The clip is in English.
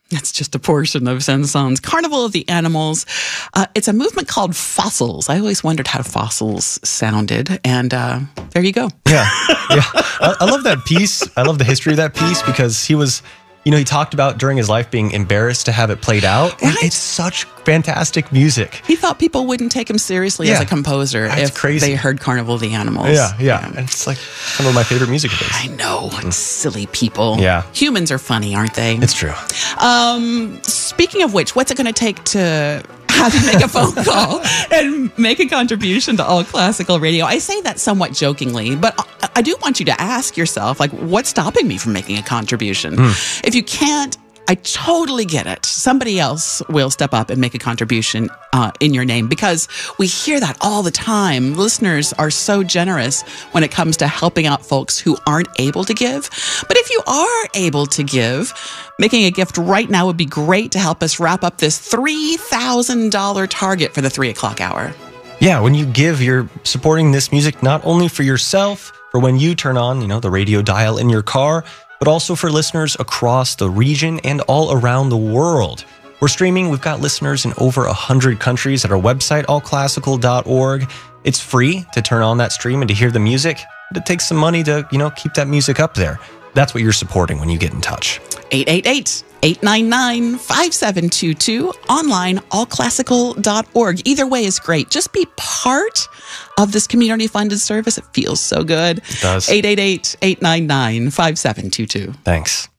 That's just a portion of Saint-Saëns' Carnival of the Animals. It's a movement called Fossils. I always wondered how fossils sounded, and there you go. Yeah. I love that piece. I love the history of that piece because he was, he talked about during his life being embarrassed to have it played out. Right. It's such fantastic music. He thought people wouldn't take him seriously as a composer if they heard Carnival of the Animals. Yeah. And it's like some of my favorite music of his. I know. Silly people. Yeah. Humans are funny, aren't they? It's true. Speaking of which, what's it going to take to have you make a phone call and make a contribution to All Classical Radio? I say that somewhat jokingly, but I do want you to ask yourself, like, what's stopping me from making a contribution? If you can't, I totally get it. Somebody else will step up and make a contribution in your name, because we hear that all the time. Listeners are so generous when it comes to helping out folks who aren't able to give. But if you are able to give, making a gift right now would be great to help us wrap up this $3,000 target for the 3 o'clock hour. Yeah, when you give, you're supporting this music not only for yourself, for when you turn on, the radio dial in your car, but also for listeners across the region and all around the world. We're streaming. We've got listeners in over 100 countries at our website, allclassical.org. It's free to turn on that stream and to hear the music, but it takes some money to, keep that music up there. That's what you're supporting when you get in touch. 888-899-5722, online, allclassical.org. Either way is great. Just be part of this community-funded service. It feels so good. It does. 888-899-5722. Thanks.